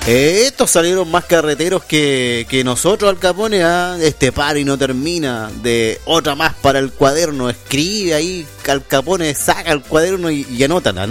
Estos salieron más carreteros que nosotros, Al Capone. Este par y no termina. De otra más para el cuaderno. Escribe ahí, Al Capone, saca el cuaderno y anótala.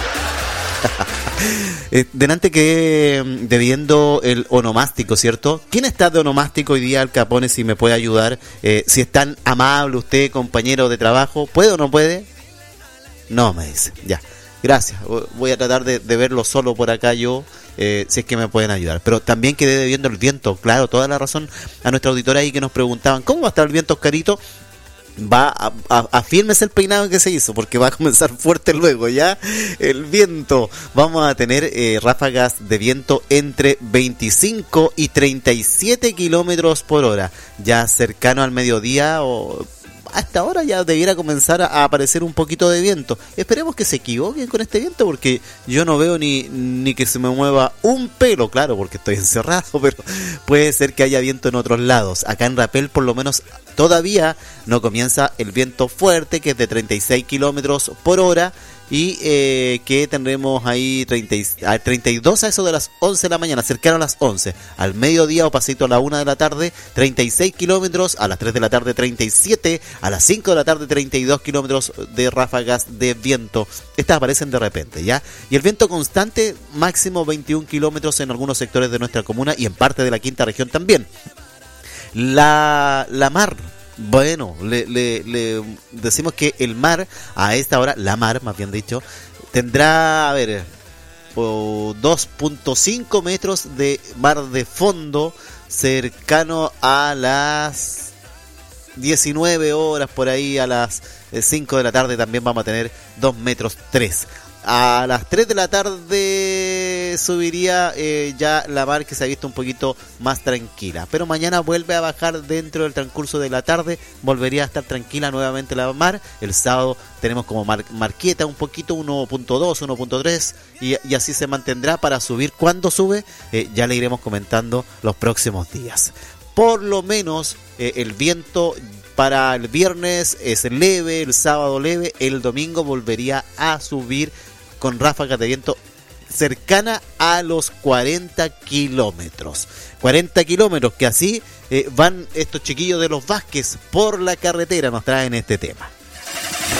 Delante que debiendo el onomástico, ¿cierto? ¿Quién está de onomástico hoy día, Al Capone? Si me puede ayudar. Si es tan amable usted, compañero de trabajo, ¿puede o no puede? No, me dice. Ya, gracias. Voy a tratar de verlo solo por acá yo. Si es que me pueden ayudar. Pero también quedé debiendo el viento. Claro, toda la razón a nuestra auditora ahí que nos preguntaban ¿cómo va a estar el viento, Oscarito? Va a firmes el peinado que se hizo, porque va a comenzar fuerte luego, ¿ya? El viento. Vamos a tener ráfagas de viento entre 25 y 37 kilómetros por hora. Ya cercano al mediodía o hasta ahora ya debiera comenzar a aparecer un poquito de viento. Esperemos que se equivoquen con este viento, porque yo no veo ni que se me mueva un pelo, claro, porque estoy encerrado, pero puede ser que haya viento en otros lados. Acá en Rapel por lo menos todavía no comienza el viento fuerte, que es de 36 kilómetros por hora, y que tendremos ahí 32 a eso de las 11 de la mañana, cercano a las 11. Al mediodía o pasito a la 1 de la tarde, 36 kilómetros, a las 3 de la tarde 37, a las 5 de la tarde 32 kilómetros de ráfagas de viento. Estas aparecen de repente, ¿ya? Y el viento constante, máximo 21 kilómetros en algunos sectores de nuestra comuna y en parte de la quinta región también. La mar. Bueno, le decimos que el mar, a esta hora, la mar, más bien dicho, tendrá, 2.5 metros de mar de fondo, cercano a las 19 horas, por ahí a las 5 de la tarde también vamos a tener 2 metros 3. A las 3 de la tarde subiría ya la mar, que se ha visto un poquito más tranquila. Pero mañana vuelve a bajar dentro del transcurso de la tarde. Volvería a estar tranquila nuevamente la mar. El sábado tenemos como marqueta un poquito, 1.2, 1.3. Y así se mantendrá para subir. ¿Cuándo sube? Ya le iremos comentando los próximos días. Por lo menos el viento para el viernes es leve, el sábado leve. El domingo volvería a subir con ráfagas de viento cercana a los 40 kilómetros. 40 kilómetros que así van estos chiquillos de los Vázquez por la carretera, nos traen este tema.